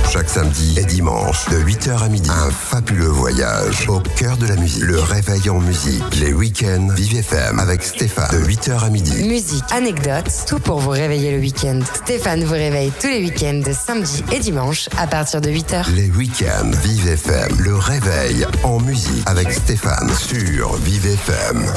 Chaque samedi et dimanche, de 8h à midi, un fabuleux voyage au cœur de la musique. Le réveil en musique. Les week-ends Vive FM avec Stéphane, de 8h à midi. Musique, anecdotes, tout pour vous réveiller le week-end. Stéphane vous réveille tous les week-ends, samedi et dimanche, à partir de 8h. Les week-ends Vive FM, le réveil en musique avec Stéphane sur Vive FM.